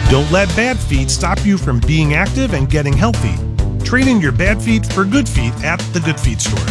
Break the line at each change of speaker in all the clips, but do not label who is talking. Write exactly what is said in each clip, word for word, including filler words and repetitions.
Don't let bad feet stop you from being active and getting healthy. Trade in your bad feet for good feet at the Good Feet store.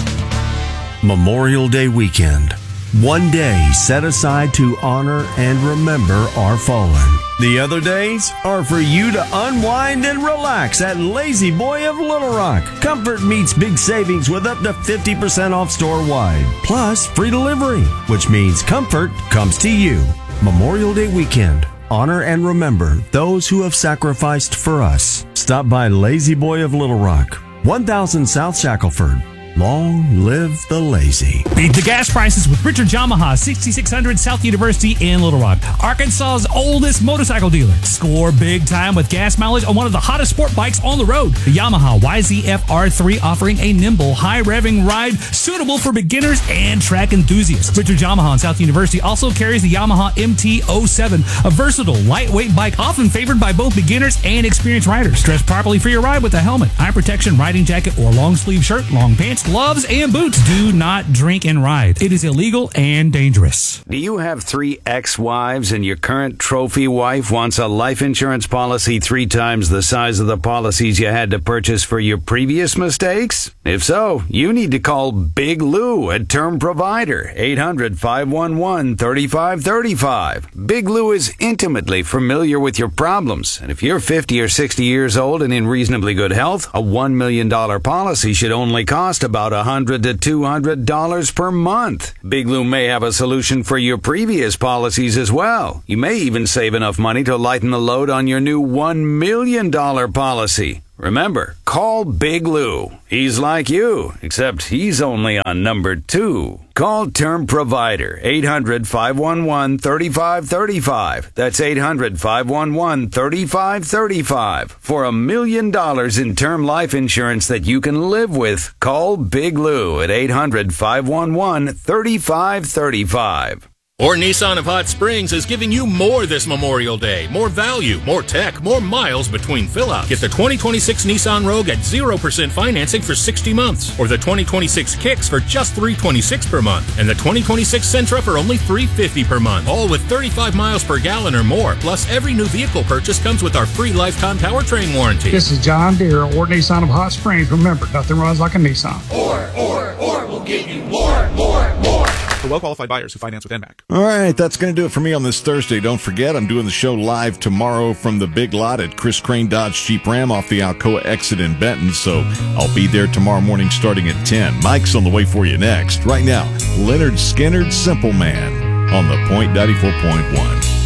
Memorial Day weekend. One day set aside to honor and remember our fallen. The other days are for you to unwind and relax at Lazy Boy of Little Rock. Comfort meets big savings with up to fifty percent off store-wide. Plus, free delivery, which means comfort comes to you. Memorial Day weekend. Honor and remember those who have sacrificed for us. Stop by Lazy Boy of Little Rock, one thousand South Shackelford. Long live the lazy.
Beat the gas prices with Richard Yamaha, sixty-six hundred South University in Little Rock, Arkansas's oldest motorcycle dealer. Score big time with gas mileage on one of the hottest sport bikes on the road. The Yamaha Y Z F R three, offering a nimble, high-revving ride suitable for beginners and track enthusiasts. Richard Yamaha in South University also carries the Yamaha M T oh seven, a versatile, lightweight bike often favored by both beginners and experienced riders. Dress properly for your ride with a helmet, eye protection, riding jacket, or long-sleeve shirt, long pants, gloves, and boots. Do not drink and ride. It is illegal and dangerous.
Do you have three ex-wives and your current trophy wife wants a life insurance policy three times the size of the policies you had to purchase for your previous mistakes? If so, you need to call Big Lou at Term Provider, eight hundred, five one one, three five three five. Big Lou is intimately familiar with your problems, and if you're fifty or sixty years old and in reasonably good health, a one million dollars policy should only cost about one hundred to two hundred dollars per month. Big Lou may have a solution for your previous policies as well. You may even save enough money to lighten the load on your new one million dollars policy. Remember, call Big Lou. He's like you, except he's only on number two. Call Term Provider, eight hundred, five one one, three five three five. That's eight hundred, five one one, three five three five. For a million dollars in term life insurance that you can live with, call Big Lou at eight hundred, five one one, three five three five.
Or Nissan of Hot Springs is giving you more this Memorial Day. More value, more tech, more miles between fill-ups. Get the twenty twenty-six Nissan Rogue at zero percent financing for sixty months. Or the twenty twenty-six Kicks for just three hundred twenty-six dollars per month. And the twenty twenty-six Sentra for only three hundred fifty dollars per month. All with thirty-five miles per gallon or more. Plus, every new vehicle purchase comes with our free lifetime powertrain warranty.
This is John Deere, or Nissan of Hot Springs. Remember, nothing runs like a Nissan.
Or, or, or, we'll get you more, more, more.
For well-qualified buyers who finance with N M A C.
All right, that's going to do it for me on this Thursday. Don't forget, I'm doing the show live tomorrow from the Big Lot at Chris Crane Dodge Jeep Ram off the Alcoa exit in Benton, so I'll be there tomorrow morning starting at ten. Mike's on the way for you next. Right now, Leonard Skinner's Simple Man on the Point ninety-four point one.